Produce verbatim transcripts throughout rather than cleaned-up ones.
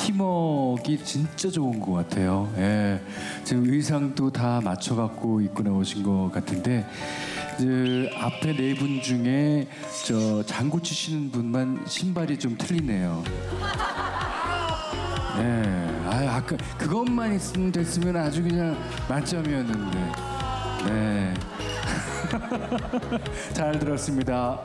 팀워크가 진짜 좋은 것 같아요. 예. 지금 의상도 다 맞춰갖고 입고 나오신 것 같은데 그 앞에 네 분 중에 저 장구 치시는 분만 신발이 좀 틀리네요. 네. 아, 아까 그것만 있으면 됐으면 아주 그냥 만점이었는데. 네. 잘 들었습니다.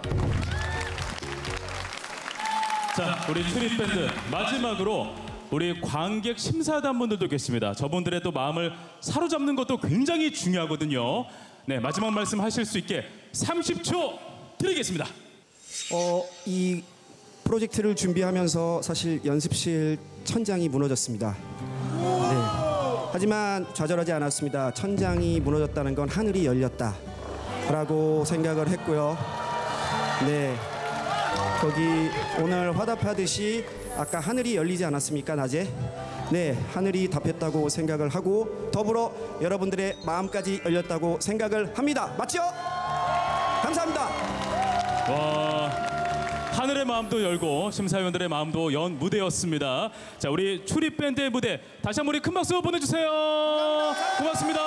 자, 우리 트립 밴드 마지막으로 우리 관객 심사단분들도 계십니다. 저분들의 또 마음을 사로잡는 것도 굉장히 중요하거든요. 네, 마지막 말씀 하실 수 있게 삼십 초 드리겠습니다. 어, 이 프로젝트를 준비하면서 사실 연습실 천장이 무너졌습니다. 네. 하지만 좌절하지 않았습니다. 천장이 무너졌다는 건 하늘이 열렸다라고 생각을 했고요. 네. 거기 오늘 화답하듯이 아까 하늘이 열리지 않았습니까, 낮에? 네, 하늘이 답했다고 생각을 하고 더불어 여러분들의 마음까지 열렸다고 생각을 합니다. 맞죠? 감사합니다. 와, 하늘의 마음도 열고 심사위원들의 마음도 연 무대였습니다. 자, 우리 추립 밴드의 무대 다시 한번 우리 큰 박수 보내주세요. 고맙습니다.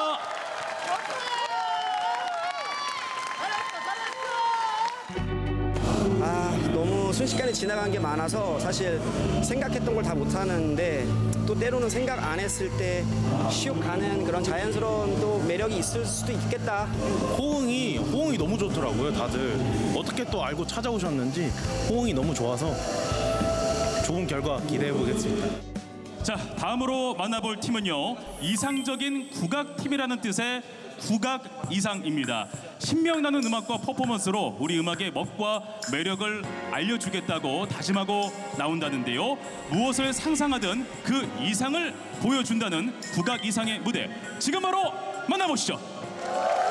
아, 너무 순식간에 지나간 게 많아서 사실 생각했던 걸 다 못하는데 또 때로는 생각 안 했을 때 쉬욱 가는 그런 자연스러운 또 매력이 있을 수도 있겠다. 호응이 호응이 너무 좋더라고요. 다들 어떻게 또 알고 찾아오셨는지 호응이 너무 좋아서 좋은 결과 기대해 보겠습니다. 자, 다음으로 만나볼 팀은요, 이상적인 국악팀이라는 뜻의 국악 이상입니다. 신명나는 음악과 퍼포먼스로 우리 음악의 멋과 매력을 알려주겠다고 다짐하고 나온다는데요, 무엇을 상상하든 그 이상을 보여준다는 국악 이상의 무대, 지금 바로 만나보시죠.